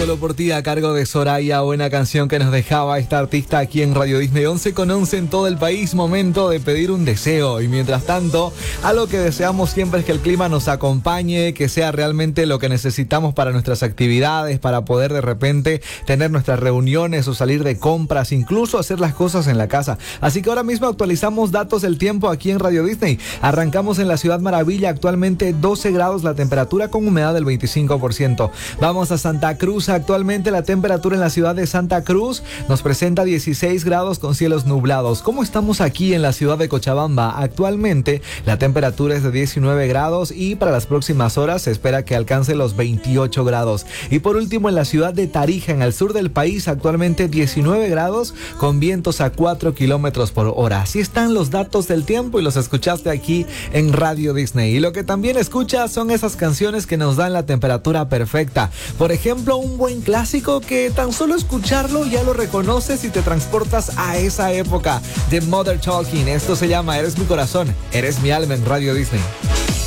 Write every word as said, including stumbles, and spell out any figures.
Solo por ti, a cargo de Soraya, buena canción que nos dejaba esta artista aquí en Radio Disney. once con once en todo el país, momento de pedir un deseo. Y mientras tanto, algo que deseamos siempre es que el clima nos acompañe, que sea realmente lo que necesitamos para nuestras actividades, para poder de repente tener nuestras reuniones o salir de compras, incluso hacer las cosas en la casa. Así que ahora mismo actualizamos datos del tiempo aquí en Radio Disney. Arrancamos en la Ciudad Maravilla, actualmente doce grados la temperatura con humedad del veinticinco por ciento. Vamos a Santa Cruz, actualmente la temperatura en la ciudad de Santa Cruz nos presenta dieciséis grados con cielos nublados. ¿Cómo estamos aquí en la ciudad de Cochabamba? Actualmente la temperatura es de diecinueve grados y para las próximas horas se espera que alcance los veintiocho grados. Y por último en la ciudad de Tarija, en el sur del país, actualmente diecinueve grados con vientos a cuatro kilómetros por hora. Así están los datos del tiempo y los escuchaste aquí en Radio Disney. Y lo que también escuchas son esas canciones que nos dan la temperatura perfecta. Por ejemplo, un buen clásico que tan solo escucharlo ya lo reconoces y te transportas a esa época, de Mother Talking. Esto se llama Eres mi corazón, eres mi alma en Radio Disney.